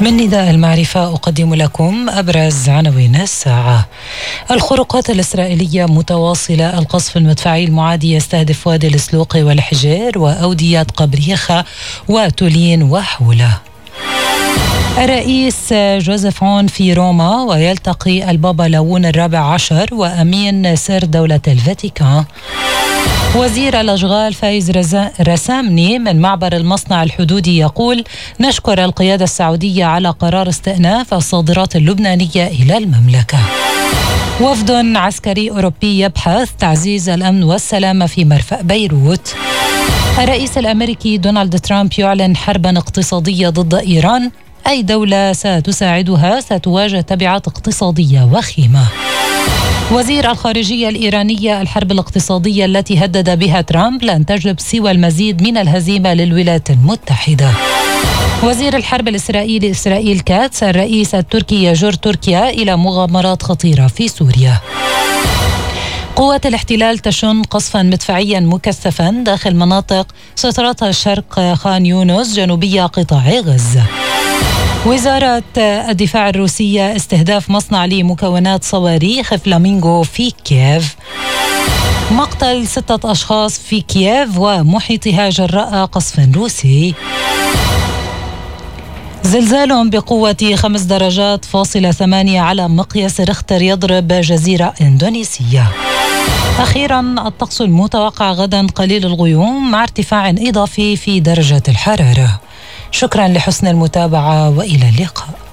من نداء المعرفة أقدم لكم أبرز عناوين الساعة. الخروقات الإسرائيلية متواصلة، القصف المدفعي المعادي يستهدف وادي السلوق والحجير وأودية قبريخة وتولين وحوله. الرئيس جوزيف عون في روما ويلتقي البابا لاون الرابع عشر وأمين سر دولة الفاتيكان. وزير الأشغال فايز رسامني من معبر المصنع الحدودي يقول: نشكر القيادة السعودية على قرار استئناف الصادرات اللبنانية إلى المملكة. وفد عسكري أوروبي يبحث تعزيز الأمن والسلامة في مرفأ بيروت. الرئيس الأمريكي دونالد ترامب يعلن حربا اقتصادية ضد إيران، أي دولة ستساعدها ستواجه تبعات اقتصادية وخيمة. وزير الخارجية الإيرانية: الحرب الاقتصادية التي هدد بها ترامب لن تجلب سوى المزيد من الهزيمة للولايات المتحدة. وزير الحرب الإسرائيلي إسرائيل كاتس: الرئيس التركي يجر تركيا إلى مغامرات خطيرة في سوريا. قوات الاحتلال تشن قصفا مدفعيا مكثفا داخل مناطق سيطرتها الشرق خان يونس جنوبية قطاع غزة. وزارة الدفاع الروسية: استهداف مصنع لمكونات صواريخ فلامينغو في كييف. مقتل 6 أشخاص في كييف ومحيطها جراء قصف روسي. زلزال بقوة 5 درجات فاصلة 8 على مقياس ريختر يضرب جزيرة إندونيسية. أخيرا الطقس المتوقع غدا قليل الغيوم مع ارتفاع إضافي في درجة الحرارة. شكرا لحسن المتابعة وإلى اللقاء.